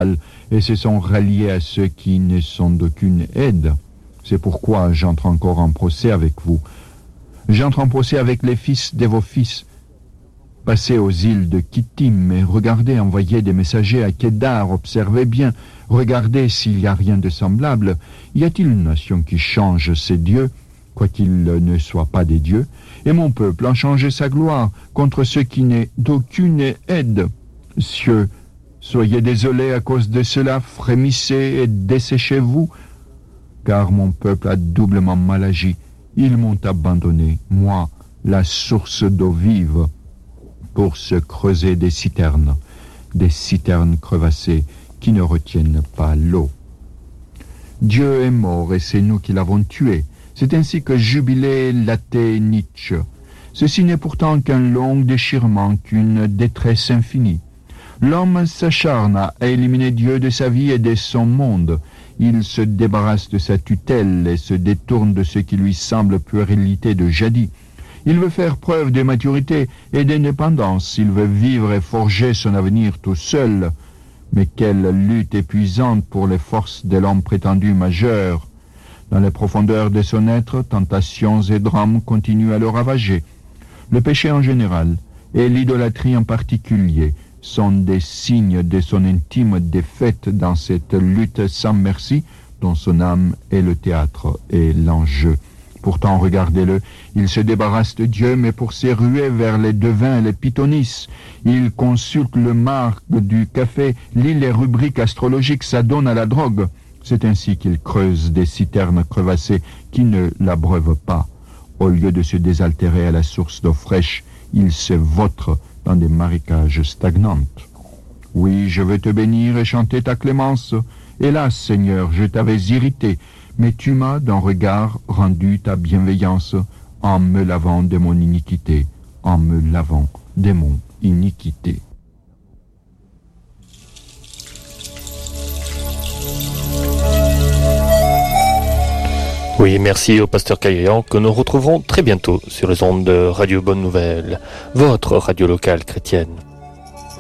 mal et se sont ralliés à ceux qui ne sont d'aucune aide. C'est pourquoi j'entre encore en procès avec vous. J'entre en procès avec les fils de vos fils. Passez aux îles de Kittim et regardez, envoyez des messagers à Kédar, observez bien, regardez s'il n'y a rien de semblable. Y a-t-il une nation qui change ses dieux, quoiqu'ils ne soient pas des dieux? Et mon peuple en change sa gloire contre ceux qui n'est d'aucune aide. Cieux, soyez désolés à cause de cela, frémissez et desséchez-vous, car mon peuple a doublement mal agi. Ils m'ont abandonné, moi, la source d'eau vive, pour se creuser des citernes crevassées qui ne retiennent pas l'eau. Dieu est mort et c'est nous qui l'avons tué. C'est ainsi que jubilait l'athée Nietzsche. Ceci n'est pourtant qu'un long déchirement, qu'une détresse infinie. L'homme s'acharne à éliminer Dieu de sa vie et de son monde. Il se débarrasse de sa tutelle et se détourne de ce qui lui semble puérilité de jadis. Il veut faire preuve de maturité et d'indépendance. Il veut vivre et forger son avenir tout seul. Mais quelle lutte épuisante pour les forces de l'homme prétendu majeur. Dans les profondeurs de son être, tentations et drames continuent à le ravager. Le péché en général et l'idolâtrie en particulier sont des signes de son intime défaite dans cette lutte sans merci dont son âme est le théâtre et l'enjeu. Pourtant, regardez-le, il se débarrasse de Dieu, mais pour se ruer vers les devins et les pythonisses. Il consulte le marque du café, lit les rubriques astrologiques, s'adonne à la drogue. C'est ainsi qu'il creuse des citernes crevassées qui ne l'abreuvent pas. Au lieu de se désaltérer à la source d'eau fraîche, il se vautre dans des marécages stagnantes. Oui, je veux te bénir et chanter ta clémence. Hélas, Seigneur, je t'avais irrité, mais tu m'as d'un regard rendu ta bienveillance en me lavant de mon iniquité, en me lavant de mon iniquité. Oui, merci au pasteur Caillayan que nous retrouverons très bientôt sur les ondes de Radio Bonne Nouvelle, votre radio locale chrétienne.